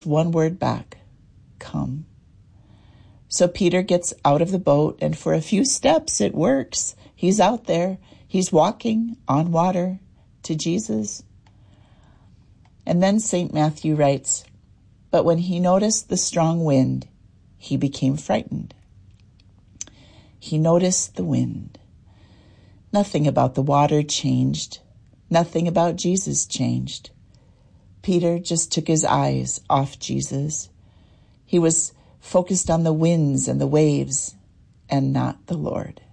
One word back, come. So Peter gets out of the boat, and for a few steps it works. He's out there. He's walking on water to Jesus. And then St. Matthew writes, but when he noticed the strong wind, he became frightened. He noticed the wind. Nothing about the water changed. Nothing about Jesus changed. Peter just took his eyes off Jesus. He was focused on the winds and the waves and not the Lord.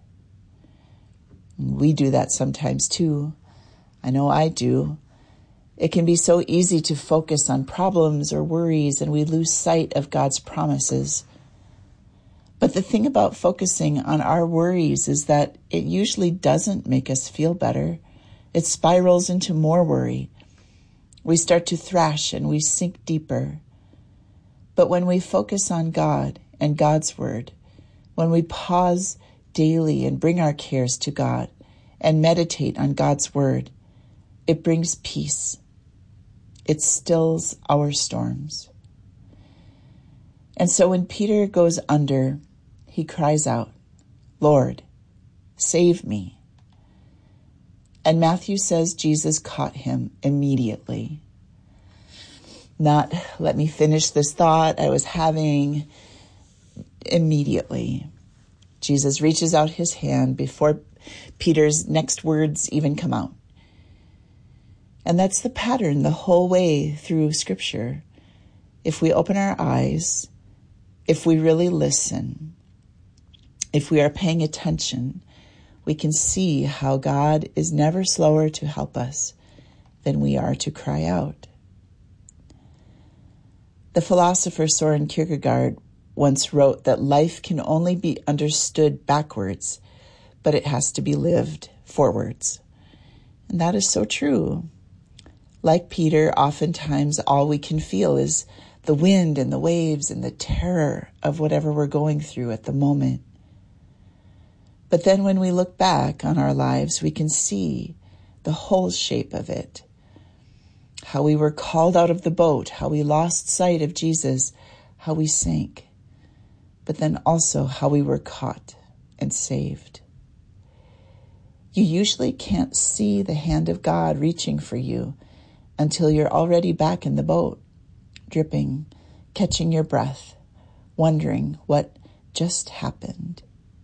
We do that sometimes too. I know I do. It can be so easy to focus on problems or worries, and we lose sight of God's promises. But the thing about focusing on our worries is that it usually doesn't make us feel better. It spirals into more worry. We start to thrash and we sink deeper. But when we focus on God and God's word, when we pause daily and bring our cares to God and meditate on God's word, it brings peace. It stills our storms. And so when Peter goes under, he cries out, Lord, save me. And Matthew says Jesus caught him immediately. Not, let me finish this thought I was having. Immediately. Jesus reaches out his hand before Peter's next words even come out. And that's the pattern the whole way through Scripture. If we open our eyes, if we really listen, if we are paying attention, we can see how God is never slower to help us than we are to cry out. The philosopher Soren Kierkegaard once wrote that life can only be understood backwards, but it has to be lived forwards. And that is so true. Like Peter, oftentimes all we can feel is the wind and the waves and the terror of whatever we're going through at the moment. But then when we look back on our lives, we can see the whole shape of it. How we were called out of the boat, how we lost sight of Jesus, how we sank, but then also how we were caught and saved. You usually can't see the hand of God reaching for you until you're already back in the boat, dripping, catching your breath, wondering what just happened.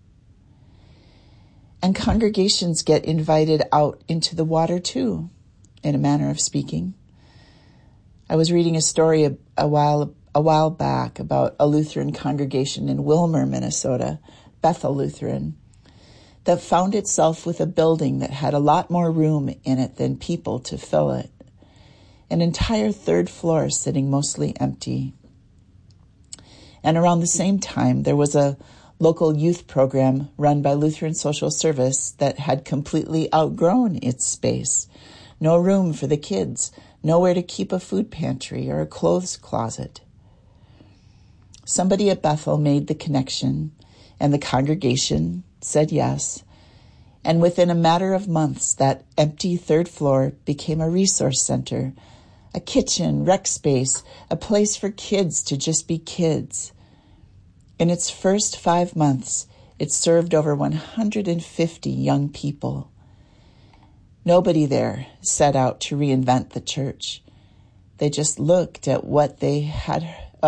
And congregations get invited out into the water too, in a manner of speaking. I was reading a story a while back about a Lutheran congregation in Willmar, Minnesota, Bethel Lutheran, that found itself with a building that had a lot more room in it than people to fill it. An entire third floor sitting mostly empty. And around the same time, there was a local youth program run by Lutheran Social Service that had completely outgrown its space. No room for the kids, nowhere to keep a food pantry or a clothes closet. Somebody at Bethel made the connection, and the congregation said yes. And within a matter of months, that empty third floor became a resource center, a kitchen, rec space, a place for kids to just be kids. In its first 5 months, it served over 150 young people. Nobody there set out to reinvent the church. They just looked at what they had,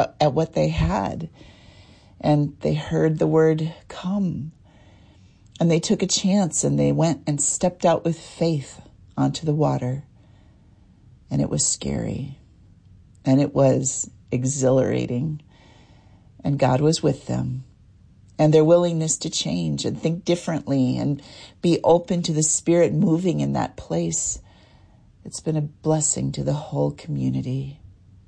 and they heard the word come. And they took a chance, and they went and stepped out with faith onto the water. And it was scary, and it was exhilarating, and God was with them. And their willingness to change and think differently and be open to the Spirit moving in that place, it's been a blessing to the whole community.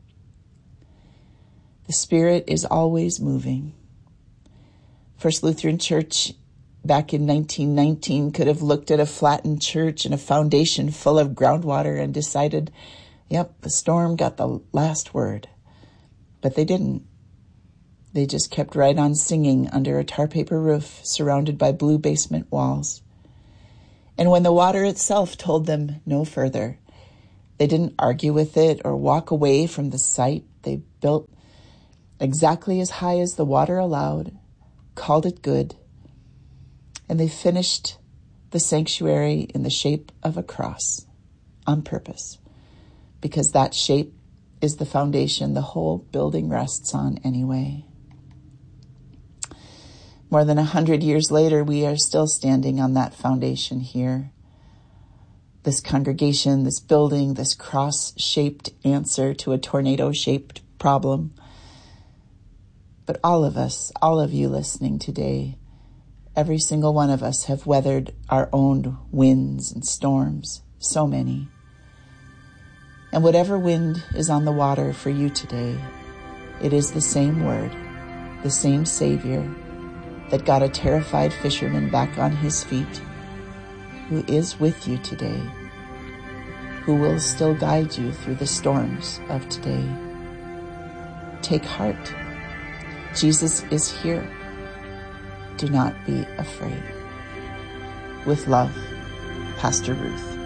The Spirit is always moving. First Lutheran Church back in 1919 could have looked at a flattened church and a foundation full of groundwater and decided, yep, the storm got the last word. But they didn't. They just kept right on singing under a tar paper roof surrounded by blue basement walls. And when the water itself told them no further, they didn't argue with it or walk away from the site. They built exactly as high as the water allowed, called it good, and they finished the sanctuary in the shape of a cross on purpose, because that shape is the foundation the whole building rests on anyway. More than 100 years later, we are still standing on that foundation here. This congregation, this building, this cross-shaped answer to a tornado-shaped problem. But all of us, all of you listening today, every single one of us have weathered our own winds and storms, so many. And whatever wind is on the water for you today, it is the same word, the same Savior that got a terrified fisherman back on his feet, who is with you today, who will still guide you through the storms of today. Take heart. Jesus is here. Do not be afraid. With love, Pastor Ruth.